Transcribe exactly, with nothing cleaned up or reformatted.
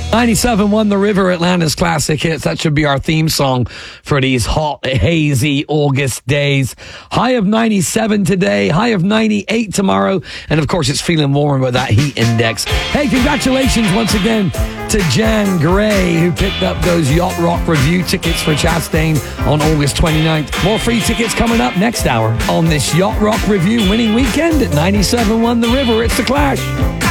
ninety-seven one The River, Atlanta's classic hits. That should be our theme song for these hot, hazy August days. High of ninety-seven today, high of ninety-eight tomorrow, and of course it's feeling warm with that heat index. Hey, congratulations once again to Jan Gray, who picked up those Yacht Rock Review tickets for Chastain on August twenty-ninth. More free tickets coming up next hour on this Yacht Rock Review winning weekend at ninety-seven one The River. It's The Clash.